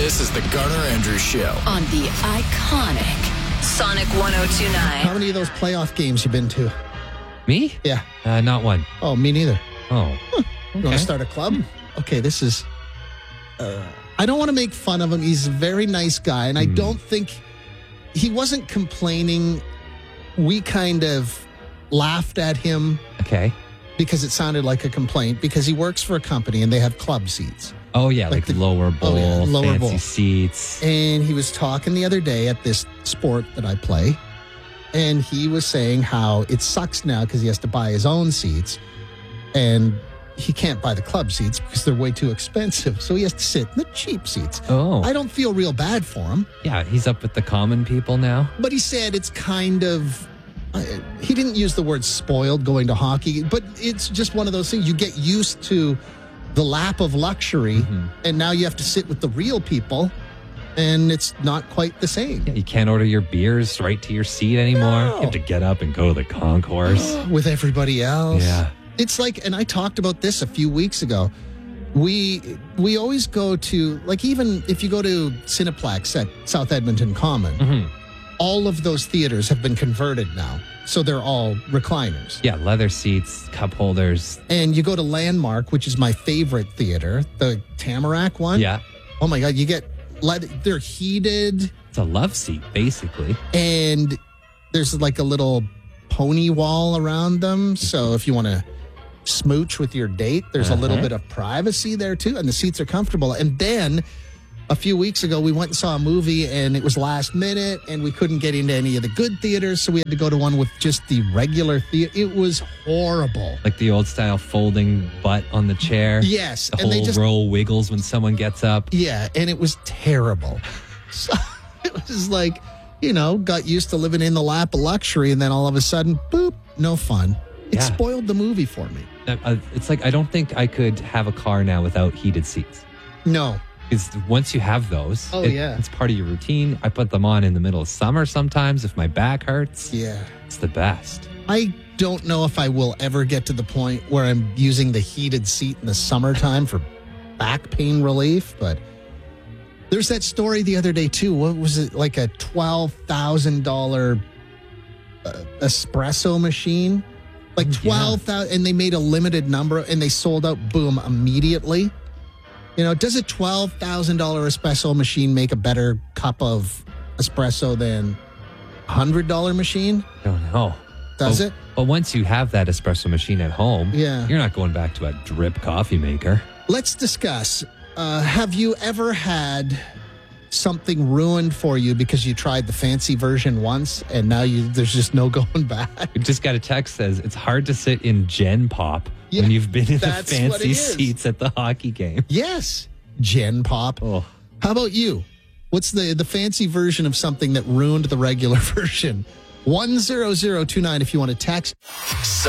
This is the Garner Andrews Show on the iconic Sonic 102.9. How many of those playoff games you been to? Me? Yeah. Not one. Oh, me neither. Oh. You want to start a club? Okay, this is... I don't want to make fun of him. He's a very nice guy, and I don't think... He wasn't complaining. We kind of laughed at him. Okay. Because it sounded like a complaint, because he works for a company and they have club seats. Oh, yeah, like the lower bowl, fancy bowl seats. And he was talking the other day at this sport that I play, and he was saying how it sucks now because he has to buy his own seats, and he can't buy the club seats because they're way too expensive, so he has to sit in the cheap seats. Oh. I don't feel real bad for him. Yeah, he's up with the common people now. But he said it's kind of... he didn't use the word spoiled going to hockey, but it's just one of those things. You get used to the lap of luxury, and now you have to sit with the real people, and it's not quite the same. Yeah, you can't order your beers right to your seat anymore. No. You have to get up and go to the concourse. With everybody else. Yeah. It's like, and I talked about this a few weeks ago. We always go to, like, even if you go to Cineplex at South Edmonton Common, all of those theaters have been converted now. So they're all recliners. Yeah, leather seats, cup holders. And you go to Landmark, which is my favorite theater, the Tamarack one. Yeah. Oh my God, you get they're heated. It's a love seat, basically. And there's like a little pony wall around them. So if you want to smooch with your date, there's a little bit of privacy there too. And the seats are comfortable. And then a few weeks ago, we went and saw a movie, and it was last minute, and we couldn't get into any of the good theaters, so we had to go to one with just the regular theater. It was horrible. Like the old style folding butt on the chair. Yes. The whole row wiggles when someone gets up. Yeah, and it was terrible. So it was like, got used to living in the lap of luxury, and then all of a sudden, boop, no fun. It spoiled the movie for me. It's like, I don't think I could have a car now without heated seats. No. Because once you have those, it's part of your routine. I put them on in the middle of summer sometimes if my back hurts. Yeah. It's the best. I don't know if I will ever get to the point where I'm using the heated seat in the summertime for back pain relief, but there's that story the other day too. What was it? Like a $12,000 espresso machine? Like 12,000, and they made a limited number and they sold out, boom, immediately. Does a $12,000 espresso machine make a better cup of espresso than a $100 machine? I don't know. Does it? But once you have that espresso machine at home, you're not going back to a drip coffee maker. Let's discuss. Have you ever had something ruined for you because you tried the fancy version once and now there's just no going back? We just got a text says it's hard to sit in Gen Pop when you've been in the fancy seats at the hockey game. Yes, Gen Pop. Oh. How about you? What's the fancy version of something that ruined the regular version? 10029 if you want to text.